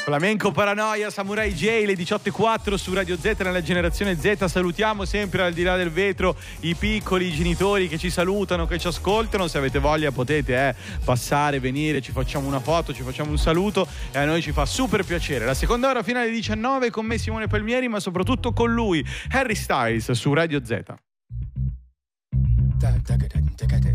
Flamenco Paranoia, Samurai J, le 18:04 su Radio Z nella generazione Z. Salutiamo sempre al di là del vetro i piccoli, i genitori che ci salutano, che ci ascoltano. Se avete voglia potete passare, venire, ci facciamo una foto, ci facciamo un saluto e a noi ci fa super piacere. La seconda ora fino alle 19 con me Simone Palmieri, ma soprattutto con lui, Harry Styles su Radio Z.